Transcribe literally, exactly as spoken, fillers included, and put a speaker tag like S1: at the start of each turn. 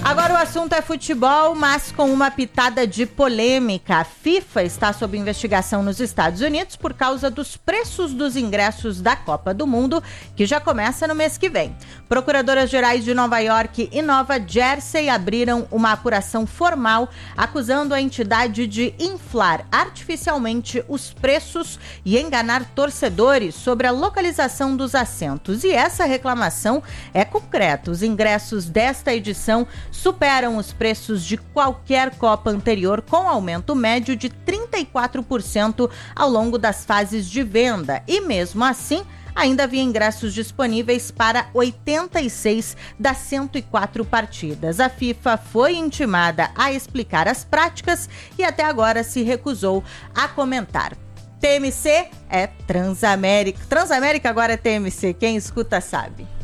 S1: Agora o assunto é futebol, mas com uma pitada de polêmica. A FIFA está sob investigação nos Estados Unidos por causa dos preços dos ingressos da Copa do Mundo, que já começa no mês que vem. Procuradoras gerais de Nova York e Nova Jersey abriram uma apuração formal acusando a entidade de inflar artificialmente os preços e enganar torcedores sobre a localização dos assentos. E essa reclamação é concreta. Os ingressos desta edição superam os preços de qualquer Copa anterior, com aumento médio de trinta e quatro por cento ao longo das fases de venda. E mesmo assim, ainda havia ingressos disponíveis para oitenta e seis das cento e quatro partidas. A FIFA foi intimada a explicar as práticas e até agora se recusou a comentar. T M C é Transamérica. Transamérica agora é T M C, quem escuta sabe.